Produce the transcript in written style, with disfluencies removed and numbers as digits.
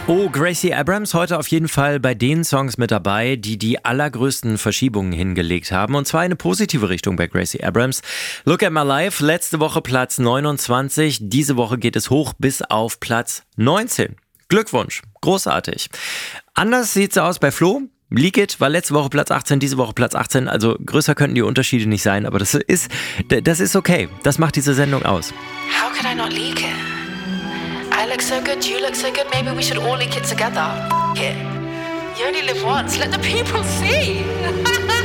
Oh, Gracie Abrams heute auf jeden Fall bei den Songs mit dabei, die die allergrößten Verschiebungen hingelegt haben. Und zwar in eine positive Richtung bei Gracie Abrams. Look at My Life, letzte Woche Platz 29. Diese Woche geht es hoch bis auf Platz 19. Glückwunsch, großartig. Anders sieht's aus bei Flo. Leak It war letzte Woche Platz 18, diese Woche Platz 18. Also größer könnten die Unterschiede nicht sein, aber das ist okay. Das macht diese Sendung aus. How could I not leak it? I look so good, you look so good, maybe we should all leak it together. F*** it. You only live once, let the people see.